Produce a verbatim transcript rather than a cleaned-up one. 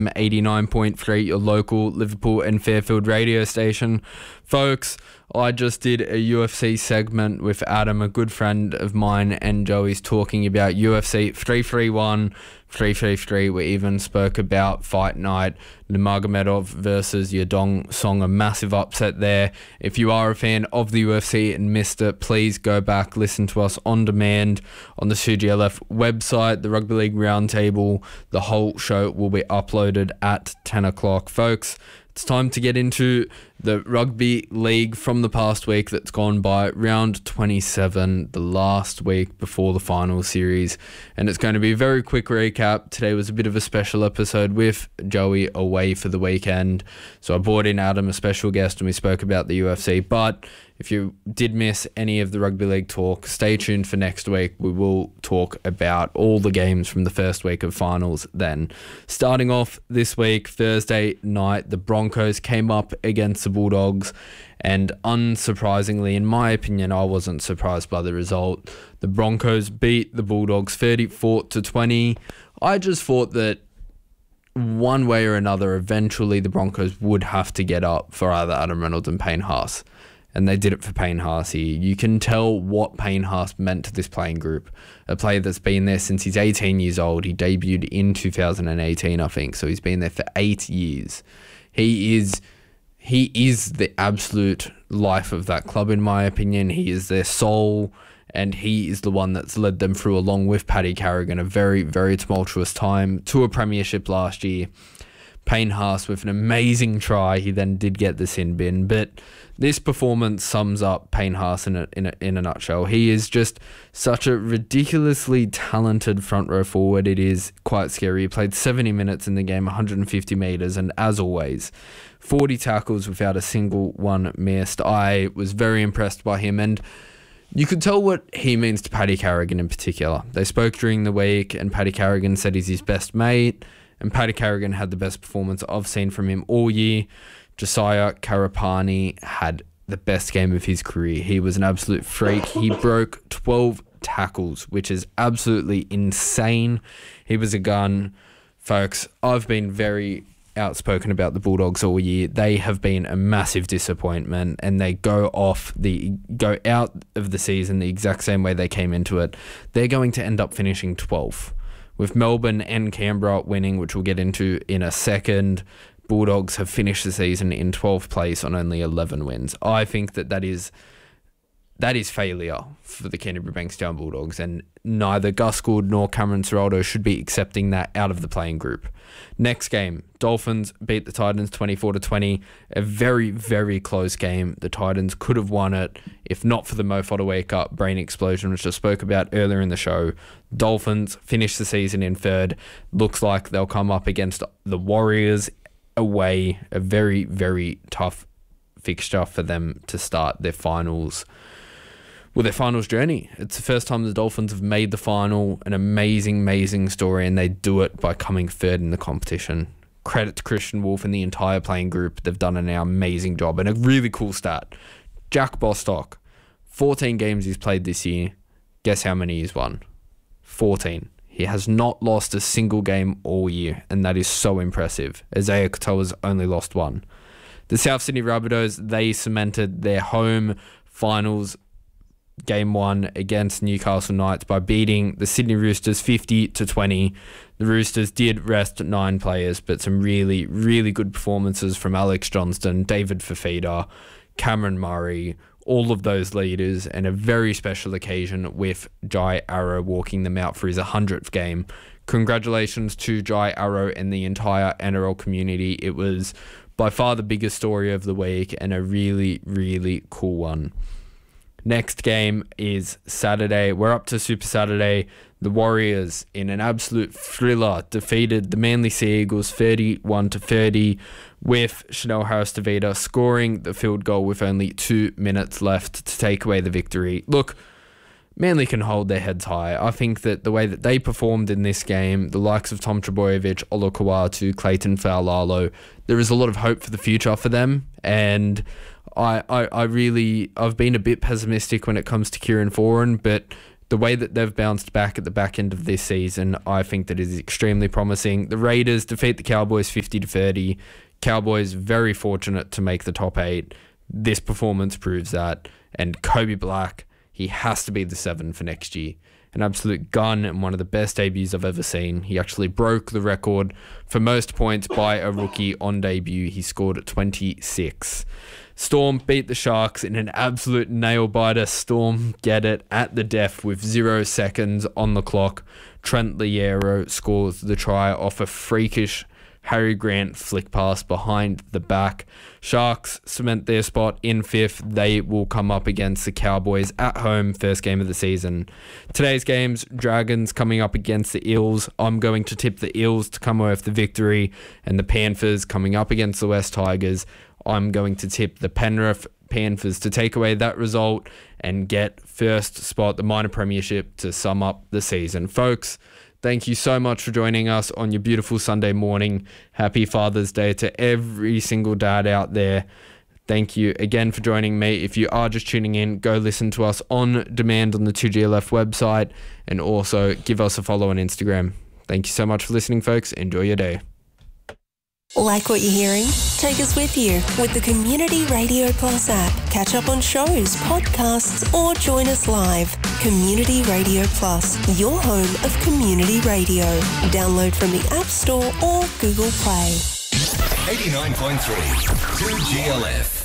eighty-nine point three, your local Liverpool and Fairfield radio station. Folks, I just did a U F C segment with Adam, a good friend of mine, and Joey's talking about U F C three thirty-one, three fifty-three. We even spoke about Fight Night, Nurmagomedov versus Yadong Song, a massive upset there. If you are a fan of the U F C and missed it, please go back, listen to us on demand on the C G L F website, the Rugby League Roundtable. The whole show will be uploaded at ten o'clock. Folks, it's time to get into the Rugby League from the past week that's gone by, round twenty-seven, the last week before the final series. And it's going to be a very quick recap. Today was a bit of a special episode with Joey away for the weekend. So I brought in Adam, a special guest, and we spoke about the U F C. But if you did miss any of the Rugby League talk, stay tuned for next week. We will talk about all the games from the first week of finals then. Starting off this week, Thursday night, the Broncos came up against the Bulldogs, and unsurprisingly, in my opinion, I wasn't surprised by the result. The Broncos beat the Bulldogs thirty-four to twenty. I just thought that one way or another, eventually the Broncos would have to get up for either Adam Reynolds and Payne Haas. And they did it for Payne Haas here. You can tell what Payne Haas meant to this playing group. A player that's been there since he's eighteen years old. He debuted in two thousand eighteen, I think. So he's been there for eight years. He is he is the absolute life of that club, in my opinion. He is their soul, and he is the one that's led them through, along with Paddy Carrigan, a very, very tumultuous time to a premiership last year. Payne Haas with an amazing try. He then did get the sin bin, but this performance sums up Payne Haas in a, in a, in a nutshell. He is just such a ridiculously talented front row forward. It is quite scary. He played seventy minutes in the game, one hundred fifty metres, and as always, forty tackles without a single one missed. I was very impressed by him, and you could tell what he means to Paddy Carrigan in particular. They spoke during the week, and Paddy Carrigan said he's his best mate. And Paddy Carrigan had the best performance I've seen from him all year. Josiah Karapani had the best game of his career. He was an absolute freak. He broke twelve tackles, which is absolutely insane. He was a gun. Folks, I've been very outspoken about the Bulldogs all year. They have been a massive disappointment, and they go off the go out of the season the exact same way they came into it. They're going to end up finishing twelfth. With Melbourne and Canberra winning, which we'll get into in a second, Bulldogs have finished the season in twelfth place on only eleven wins. I think that that is, that is failure for the Canterbury Bankstown Bulldogs, and neither Gus Gould nor Cameron Ciraldo should be accepting that out of the playing group. Next game, Dolphins beat the Titans twenty-four to twenty. A very, very close game. The Titans could have won it if not for the Mo Fottaway Cup brain explosion, which I spoke about earlier in the show. Dolphins finish the season in third. Looks like they'll come up against the Warriors away. A very, very tough fixture for them to start their finals. Well, their finals journey. It's the first time the Dolphins have made the final. An amazing, amazing story, and they do it by coming third in the competition. Credit to Christian Wolf and the entire playing group. They've done an amazing job, and a really cool stat. Jack Bostock, fourteen games he's played this year. Guess how many he's won? fourteen. He has not lost a single game all year, and that is so impressive. Isaiah Katoa's only lost one. The South Sydney Rabbitohs, they cemented their home finals game one against Newcastle Knights by beating the Sydney Roosters fifty to twenty. The Roosters did rest nine players, but some really, really good performances from Alex Johnston, David Fafita, Cameron Murray, all of those leaders, and a very special occasion with Jai Arrow walking them out for his one hundredth game. Congratulations to Jai Arrow and the entire N R L community. It was by far the biggest story of the week, and a really, really cool one. Next game is Saturday. We're up to Super Saturday. The Warriors, in an absolute thriller, defeated the Manly Sea Eagles thirty-one to thirty, with Chanel Harris-Tavita scoring the field goal with only two minutes left to take away the victory. Look, Manly can hold their heads high. I think that the way that they performed in this game, the likes of Tom Trbojevic, Olo Kawatu, Clayton Faulalo, there is a lot of hope for the future for them, and I, I, I really, I've been a bit pessimistic when it comes to Kieran Foran, but the way that they've bounced back at the back end of this season, I think that is extremely promising. The Raiders defeat the Cowboys fifty to thirty. Cowboys very fortunate to make the top eight. This performance proves that. And Kobe Black, he has to be the seven for next year. An absolute gun and one of the best debuts I've ever seen. He actually broke the record for most points by a rookie on debut. He scored twenty-six. Storm beat the Sharks in an absolute nail-biter. Storm get it at the death with zero seconds on the clock. Trent Liero scores the try off a freakish Harry Grant flick pass behind the back. Sharks cement their spot in fifth. They will come up against the Cowboys at home, first game of the season. Today's games, Dragons coming up against the Eels. I'm going to tip the Eels to come away with the victory, and the Panthers coming up against the West Tigers. I'm going to tip the Penrith Panthers to take away that result and get first spot, the minor premiership, to sum up the season. Folks, thank you so much for joining us on your beautiful Sunday morning. Happy Father's Day to every single dad out there. Thank you again for joining me. If you are just tuning in, go listen to us on demand on the two G L F website, and also give us a follow on Instagram. Thank you so much for listening, folks. Enjoy your day. Like what you're hearing? Take us with you with the Community Radio Plus app. Catch up on shows, podcasts, or join us live. Community Radio Plus, your home of community radio. Download from the App Store or Google Play. eighty-nine point three two G L F.